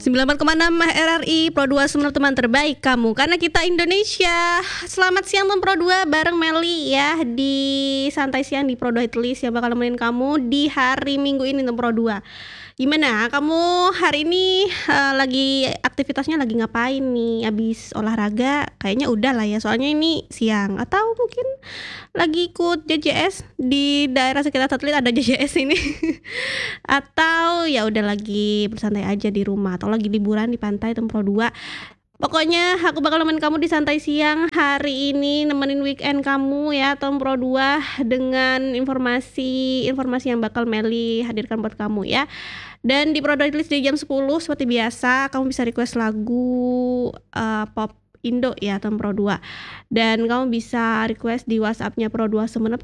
94,6 RRI Pro 2 Sumeneb, teman terbaik kamu karena kita Indonesia. Selamat siang teman Pro 2 bareng Meli ya di Santai Siang di Pro 2 Hit yang bakal nemenin kamu di hari Minggu ini teman Pro 2. Gimana kamu hari ini lagi aktivitasnya lagi ngapain nih? Abis olahraga kayaknya udah lah ya, soalnya ini siang. Atau mungkin lagi ikut JJS di daerah sekitar satelit, ada JJS ini. Atau ya udah lagi bersantai aja di rumah atau lagi liburan di pantai Tempro 2. Pokoknya aku bakal nemenin kamu di Santai Siang hari ini, nemenin weekend kamu ya Tempro 2 dengan informasi yang bakal Meli hadirkan buat kamu ya. Dan di Pro 2 List di jam 10 seperti biasa kamu bisa request lagu pop Indo ya Tempro 2. Dan kamu bisa request di WhatsApp-nya Pro 2 Sumeneb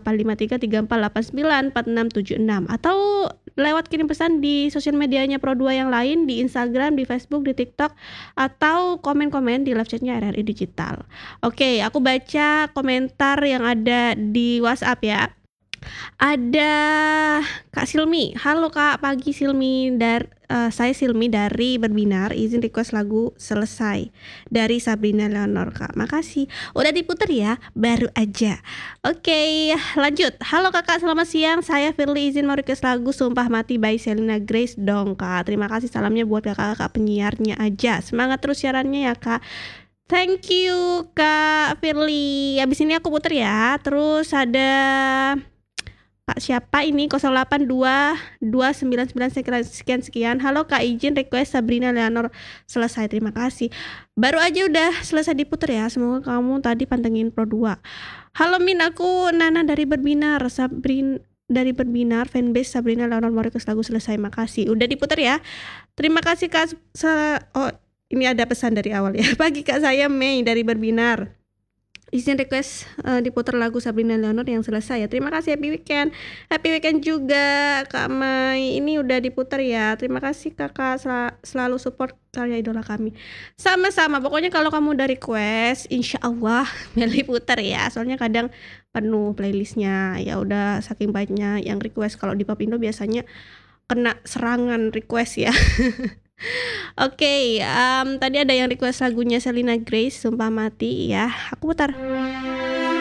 085334894676 atau lewat kirim pesan di sosial medianya Pro 2 yang lain, di Instagram, di Facebook, di TikTok, atau komen-komen di live chatnya RRI Digital. Oke, aku baca komentar yang ada di WhatsApp ya. Ada Kak Silmi. Halo Kak, pagi Silmi. Saya Silmi dari Berbinar. Izin request lagu Selesai dari Sabrina Leonor Kak. Makasih. Udah diputer ya, baru aja. Oke, lanjut. Halo Kakak, selamat siang. Saya Firly, izin mau request lagu Sumpah Mati by Selena Grace dong Kak. Terima kasih, salamnya buat kakak-kakak penyiarnya aja. Semangat terus siarannya ya Kak. Thank you Kak Firly. Abis ini aku puter ya. Terus ada Kak siapa ini 082299 sekian. Halo Kak, izin request Sabrina Leonor Selesai. Terima kasih. Baru aja udah selesai diputer ya. Semoga kamu tadi pantengin Pro 2. Halo Min, aku Nana dari Berbinar. Dari Berbinar, fanbase Sabrina Leonor mau request lagu Selesai. Makasih. Udah diputer ya. Terima kasih Kak. Ini ada pesan dari awal ya. Pagi Kak, saya Mei dari Berbinar. Izin request diputar lagu Sabrina Leonor yang Selesai ya. Terima kasih, happy weekend juga Kak Mai. Ini udah diputar ya. Terima kasih Kakak selalu support karya idola kami. Sama-sama. Pokoknya kalau kamu udah request, insya Allah Meli putar ya. Soalnya kadang penuh playlistnya. Ya udah saking banyaknya yang request. Kalau di Pop Indo biasanya kena serangan request ya. Oke, tadi ada yang request lagunya Selena Grace, Sumpah Mati ya. Aku putar.